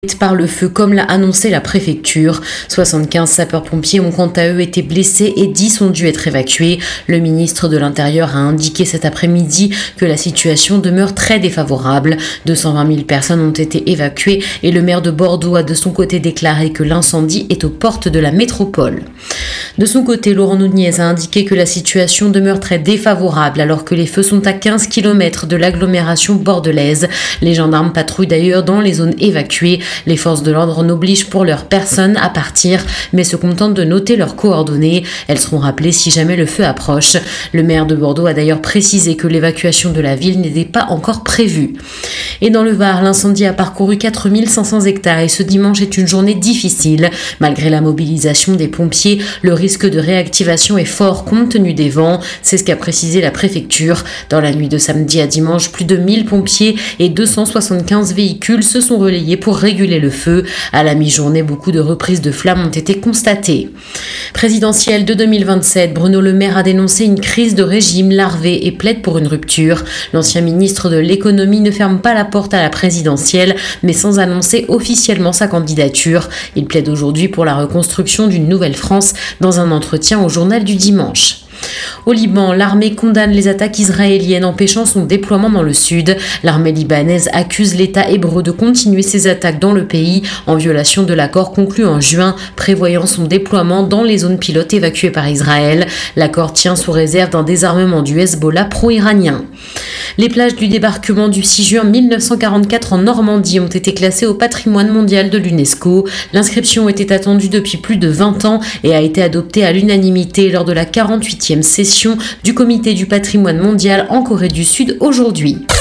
par le feu, comme l'a annoncé la préfecture. 75 sapeurs-pompiers ont quant à eux été blessés et 10 ont dû être évacués. Le ministre de l'Intérieur a indiqué cet après-midi que la situation demeure très défavorable. 220 000 personnes ont été évacuées et le maire de Bordeaux a de son côté déclaré que l'incendie est aux portes de la métropole. De son côté, Laurent Nunez a indiqué que la situation demeure très défavorable alors que les feux sont à 15 km de l'agglomération bordelaise. Les gendarmes patrouillent d'ailleurs dans les zones évacuées. Les forces de l'ordre n'obligent pour leurs personnes à partir, mais se contentent de noter leurs coordonnées. Elles seront rappelées si jamais le feu approche. Le maire de Bordeaux a d'ailleurs précisé que l'évacuation de la ville n'était pas encore prévue. Et dans le Var, l'incendie a parcouru 4500 hectares et ce dimanche est une journée difficile. Malgré la mobilisation des pompiers, le risque de réactivation est fort compte tenu des vents. C'est ce qu'a précisé la préfecture. Dans la nuit de samedi à dimanche, plus de 1000 pompiers et 275 véhicules se sont relayés pour réguler le feu. À la mi-journée, beaucoup de reprises de flammes ont été constatées. Présidentielle de 2027, Bruno Le Maire a dénoncé une crise de régime larvée et plaide pour une rupture. L'ancien ministre de l'économie ne ferme pas la porte à la présidentielle, mais sans annoncer officiellement sa candidature. Il plaide aujourd'hui pour la reconstruction d'une nouvelle France dans un entretien au journal du dimanche. Au Liban, l'armée condamne les attaques israéliennes empêchant son déploiement dans le sud. L'armée libanaise accuse l'État hébreu de continuer ses attaques dans le pays en violation de l'accord conclu en juin prévoyant son déploiement dans les zones pilotes évacuées par Israël. L'accord tient sous réserve d'un désarmement du Hezbollah pro-iranien. Les plages du débarquement du 6 juin 1944 en Normandie ont été classées au patrimoine mondial de l'UNESCO. L'inscription était attendue depuis plus de 20 ans et a été adoptée à l'unanimité lors de la 48e session du Comité du patrimoine mondial en Corée du Sud aujourd'hui.